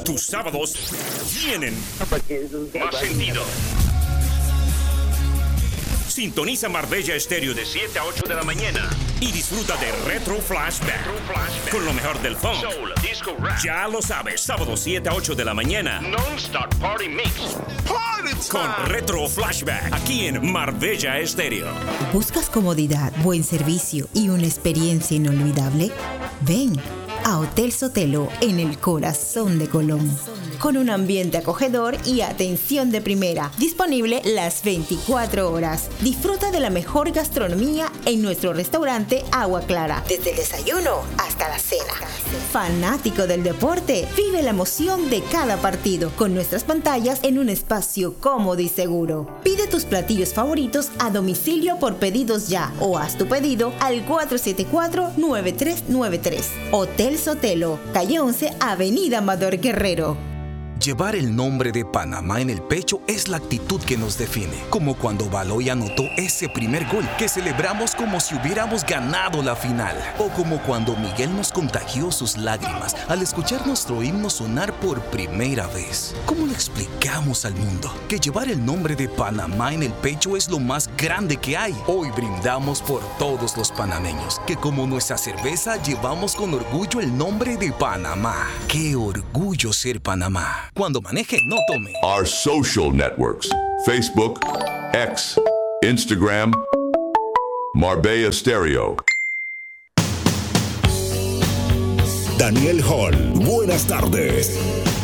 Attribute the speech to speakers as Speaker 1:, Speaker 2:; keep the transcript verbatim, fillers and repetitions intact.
Speaker 1: Tus sábados tienen más sentido. Sintoniza Marbella Estéreo de siete a ocho de la mañana y disfruta de Retro Flashback, Retro Flashback. Con lo mejor del funk, soul, disco, rap. Ya lo sabes, sábado siete a ocho de la mañana. Non-stop party mix. Party time. Con Retro Flashback, aquí en Marbella Estéreo.
Speaker 2: ¿Buscas comodidad, buen servicio y una experiencia inolvidable? Ven a Hotel Sotelo en el corazón de Colón, con un ambiente acogedor y atención de primera, disponible las veinticuatro horas. Disfruta de la mejor gastronomía en nuestro restaurante Agua Clara, desde el desayuno hasta la cena. Fanático del deporte, vive la emoción de cada partido con nuestras pantallas en un espacio cómodo y seguro. Pide tus platillos favoritos a domicilio por pedidos ya o haz tu pedido al cuatro siete cuatro, nueve tres nueve tres. Hotel Sotelo, calle once, Avenida Amador Guerrero.
Speaker 3: Llevar el nombre de Panamá en el pecho es la actitud que nos define, como cuando Baloy anotó ese primer gol que celebramos como si hubiéramos ganado la final, o como cuando Miguel nos contagió sus lágrimas al escuchar nuestro himno sonar por primera vez. ¿Cómo le explicamos al mundo que llevar el nombre de Panamá en el pecho es lo más grande que hay? Hoy brindamos por todos los panameños, que como nuestra cerveza llevamos con orgullo el nombre de Panamá. ¡Qué orgullo ser Panamá! Cuando maneje, no tome.
Speaker 4: Our social networks: Facebook, X, Instagram, Marbella Stereo.
Speaker 5: Daniel Hall, buenas tardes.